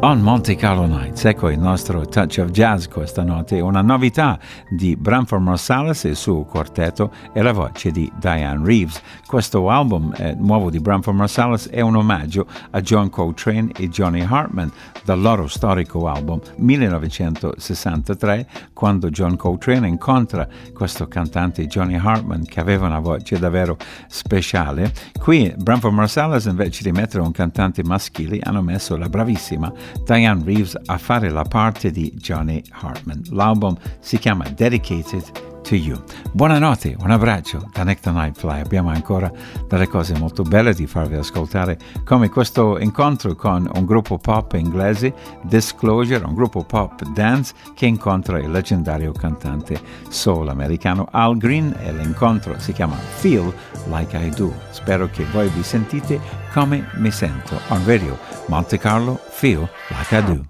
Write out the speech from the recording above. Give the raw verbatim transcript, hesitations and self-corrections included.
On Monte Carlo Nights, ecco il nostro touch of jazz questa notte, una novità di Branford Marsalis e il suo quartetto e la voce di Diane Reeves. Questo album eh, nuovo di Branford Marsalis è un omaggio a John Coltrane e Johnny Hartman dal loro storico album millenovecentosessantatré, quando John Coltrane incontra questo cantante Johnny Hartman che aveva una voce davvero speciale. Qui Branford Marsalis, invece di mettere un cantante maschile, hanno messo la bravissima Diane Reeves a fare la parte di Johnny Hartman. L'album si chiama Dedicated to You. Buonanotte, un abbraccio da Nick the Nightfly. Abbiamo ancora delle cose molto belle di farvi ascoltare, come questo incontro con un gruppo pop inglese, Disclosure, un gruppo pop dance che incontra il leggendario cantante soul americano Al Green, e l'incontro si chiama Feel Like I Do. Spero che voi vi sentite come mi sento on radio. Monte Carlo, Feel Like I Do.